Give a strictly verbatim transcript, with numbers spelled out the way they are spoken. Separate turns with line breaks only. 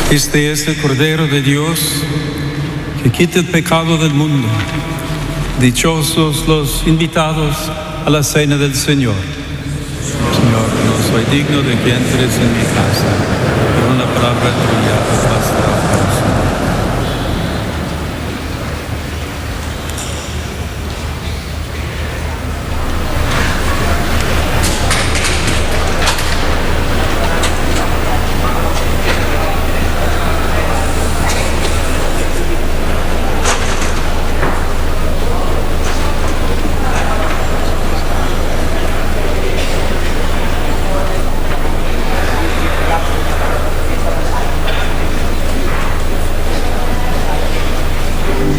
Este es el Cordero de Dios que quita el pecado del mundo. Dichosos los invitados a la cena del Señor. Señor, no soy digno de que entres en mi casa, pero una palabra tuya bastará para